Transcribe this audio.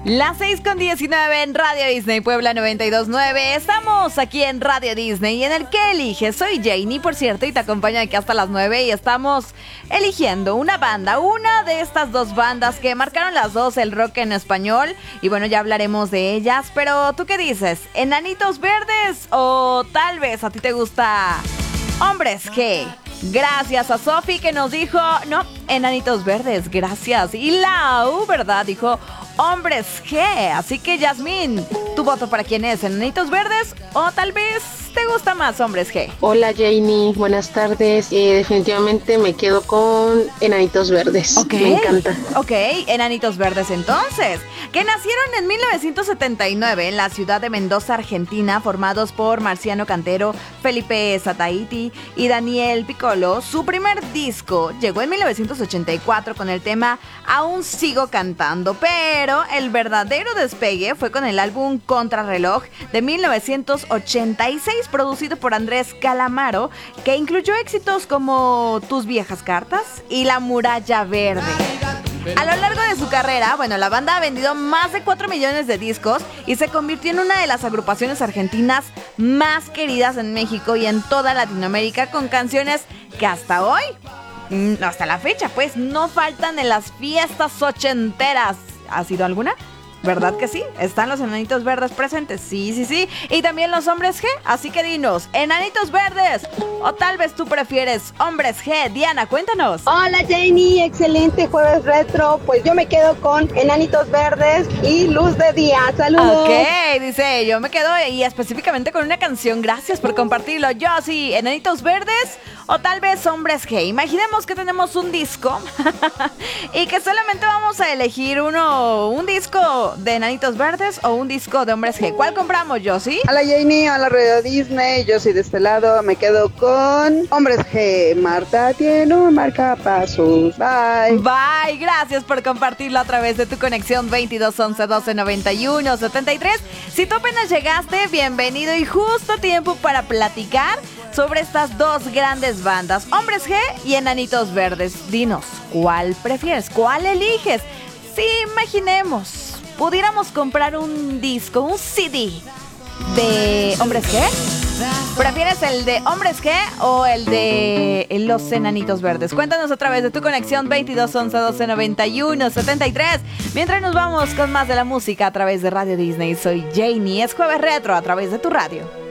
Las 6:19 en Radio Disney Puebla 92.9. Estamos aquí en Radio Disney y en el que eliges. Soy Janie, por cierto, y te acompaño aquí hasta las 9 y estamos eligiendo una banda, una de estas dos bandas que marcaron las dos el rock en español. Y bueno, ya hablaremos de ellas, pero ¿tú qué dices? ¿Enanitos Verdes o tal vez a ti te gusta Hombres G? Gracias a Sofi que nos dijo, no, Enanitos Verdes, gracias. Y Lau, ¿verdad? Dijo Hombres G. Así que Yasmín, ¿tu voto para quién es? ¿Enanitos Verdes o tal vez te gusta más Hombres G? Hola Janie, buenas tardes. Definitivamente me quedo con Enanitos Verdes. Okay. Me encanta. Ok, Enanitos Verdes entonces, que nacieron en 1979 en la ciudad de Mendoza, Argentina, formados por Marciano Cantero, Felipe Sataiti y Daniel Piccolo. Su primer disco llegó en 1984 con el tema Aún Sigo Cantando, pero el verdadero despegue fue con el álbum Contrarreloj de 1986, producido por Andrés Calamaro, que incluyó éxitos como Tus Viejas Cartas y La Muralla Verde. A lo largo de su carrera, bueno, la banda ha vendido más de 4 millones de discos y se convirtió en una de las agrupaciones argentinas más queridas en México y en toda Latinoamérica, con canciones que hasta hoy, hasta la fecha, pues, no faltan en las fiestas ochenteras. ¿Ha sido alguna? ¿Verdad que sí? ¿Están los Enanitos Verdes presentes? Sí. Y también los Hombres G. Así que dinos, ¿Enanitos Verdes o tal vez tú prefieres Hombres G? Diana, cuéntanos. Hola Janie, excelente jueves retro. Pues yo me quedo con Enanitos Verdes y Luz de Día. Saludos. Ok, dice, yo me quedo y específicamente con una canción. Gracias por compartirlo. Yo sí, Enanitos Verdes o tal vez Hombres G. Imaginemos que tenemos un disco y que solamente vamos a elegir un disco de Enanitos Verdes o un disco de Hombres G. ¿Cuál compramos, Josie? Hola Janie, hola Radio Disney, yo soy de este lado, me quedo con Hombres G. Marta tiene un marcapasos. Bye. Bye, gracias por compartirlo a través de tu conexión 22 11 12 91 73. Si tú apenas llegaste, bienvenido y justo tiempo para platicar sobre estas dos grandes bandas, Hombres G y Enanitos Verdes. Dinos, ¿cuál prefieres? ¿Cuál eliges? Si imaginemos, pudiéramos comprar un disco, un CD de Hombres G, ¿prefieres el de Hombres G o el de los Enanitos Verdes? Cuéntanos a través de tu conexión 22 11 12 91 73. Mientras nos vamos con más de la música a través de Radio Disney. Soy Janie, es Jueves Retro a través de tu radio.